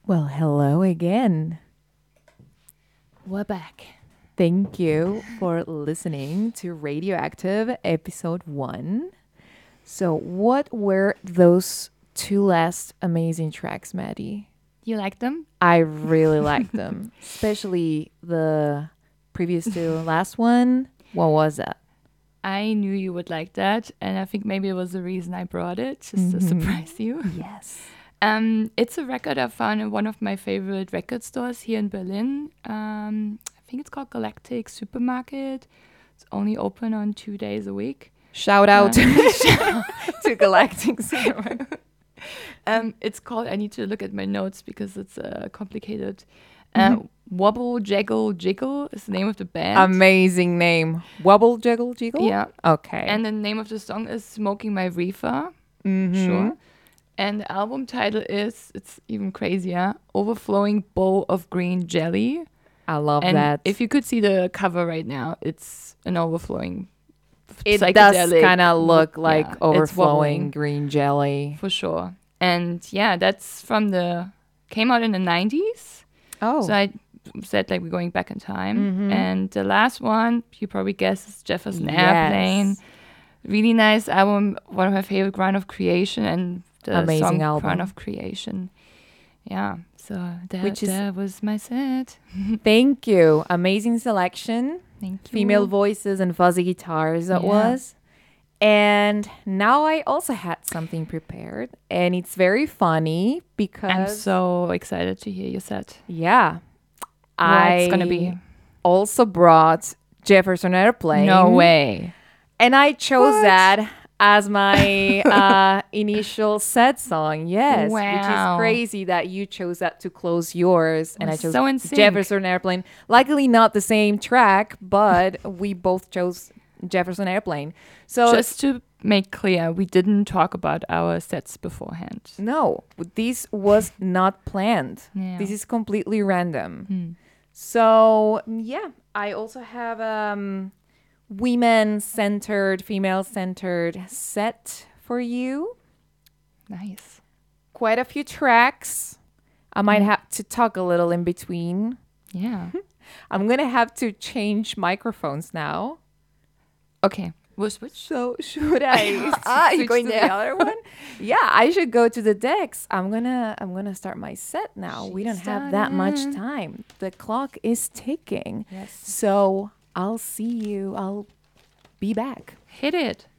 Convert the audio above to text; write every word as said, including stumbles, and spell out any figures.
Well, hello again. We're back. Thank you for listening to Radioactive episode one. So, what were those two last amazing tracks, Maddie? You like them? I really liked them, especially the previous to last one. What was that? I knew you would like that, and I think maybe it was the reason I brought it, just to surprise you. Yes. Um, it's a record I found in one of my favorite record stores here in Berlin. Um, I think it's called Galactic Supermarket. It's only open on two days a week. Shout out Um, to Galactic Cinema. um, it's called, I need to look at my notes because it's uh, complicated. Uh, Wobble Jaggle Jiggle is the name of the band. Amazing name. Wobble Jiggle Jiggle? Yeah. Okay. And the name of the song is Smoking My Reefer. Mhm. Sure. And the album title is, it's even crazier, Overflowing Bowl of Green Jelly. I love And that. if you could see the cover right now, it's an overflowing It does psychedelic kind of look wo- like yeah, it's overflowing wobbling. green jelly. For sure. And yeah, that's from the, came out in the nineties. Oh. So I said like we're going back in time. Mhm. And the last one, you probably guess, is Jefferson Yes. Airplane. Really nice album, one of my favorite, Ground of Creation, and the Amazing song album. Ground of Creation. Yeah, so that, Which is- that was my set. Thank you. Amazing selection. Thank you. Female voices and fuzzy guitars that Yeah. was. And now I also had something prepared. And it's very funny because... I'm so excited to hear your set. Yeah. What's I gonna be? also brought Jefferson Airplane. No way. And I chose What? that as my uh, initial set song. Yes. Which Wow. is crazy that you chose that to close yours. And We're I chose so in sync. Jefferson Airplane. Luckily, not the same track, but we both chose Jefferson Airplane. So, Just to make clear, we didn't talk about our sets beforehand. no, this was not planned. Yeah. This is completely random. Hmm. So, yeah, I also have um women-centered, female-centered set for you. Nice. Quite a few tracks. I might Mm. have to talk a little in between. Yeah. I'm going to have to change microphones now. Okay. We'll switch. So, should I Ah, you're switch going to there. the other one? Yeah, I should go to the decks. I'm going to I'm going to start my set now. we She don't have that much started. time. The clock is ticking. Yes. So, I'll see you. I'll be back. Hit it.